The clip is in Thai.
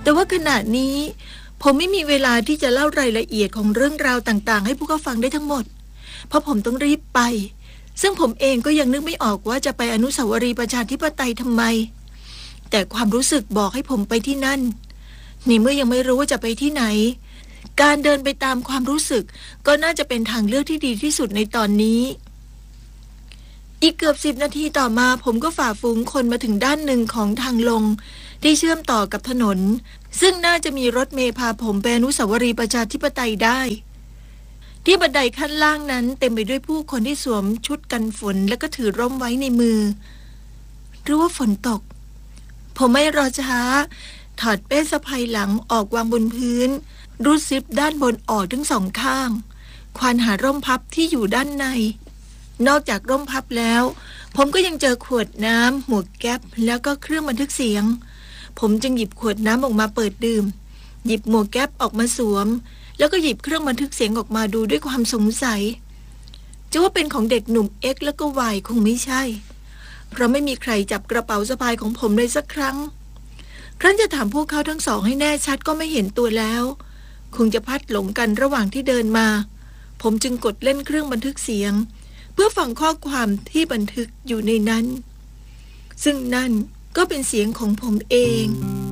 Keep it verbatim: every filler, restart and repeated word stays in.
แต่ว่าขณะนี้ผมไม่มีเวลาที่จะเล่ารายละเอียดของเรื่องราวต่างๆให้พวกเขาฟังได้ทั้งหมดเพราะผมต้องรีบไปซึ่งผมเองก็ยังนึกไม่ออกว่าจะไปอนุสาวรีย์ประชาธิปไตยทำไมแต่ความรู้สึกบอกให้ผมไปที่นั่นในเมื่อยังไม่รู้ว่าจะไปที่ไหนการเดินไปตามความรู้สึกก็น่าจะเป็นทางเลือกที่ดีที่สุดในตอนนี้อีกเกือบสิบนาทีต่อมาผมก็ฝ่าฝูงคนมาถึงด้านหนึ่งของทางลงที่เชื่อมต่อกับถนนซึ่งน่าจะมีรถเมล์พาผมไปอนุสาวรีย์ประชาธิปไตยได้ที่บันไดขั้นล่างนั้นเต็มไปด้วยผู้คนที่สวมชุดกันฝนและก็ถือร่มไว้ในมือหรือว่าฝนตกผมไม่รอช้าถอดเป้สะพายหลังออกวางบนพื้นรูดซิปด้านบนออกทั้งสองข้างควานหาร่มพับที่อยู่ด้านในนอกจากร่มพับแล้วผมก็ยังเจอขวดน้ำหมวกแก๊ปแล้วก็เครื่องบันทึกเสียงผมจึงหยิบขวดน้ำออกมาเปิดดื่มหยิบหมวกแก๊ปออกมาสวมแล้วก็หยิบเครื่องบันทึกเสียงออกมาดูด้วยความสงสัยจะว่าเป็นของเด็กหนุ่มเอ็กแล้วก็วายคงไม่ใช่เพราะไม่มีใครจับกระเป๋าสะพายของผมเลยสักครั้งครั้นจะถามพวกเขาทั้งสองให้แน่ชัดก็ไม่เห็นตัวแล้วคงจะพลัดหลงกันระหว่างที่เดินมาผมจึงกดเล่นเครื่องบันทึกเสียงเพื่อฟังข้อความที่บันทึกอยู่ในนั้นซึ่งนั่นก็เป็นเสียงของผมเอง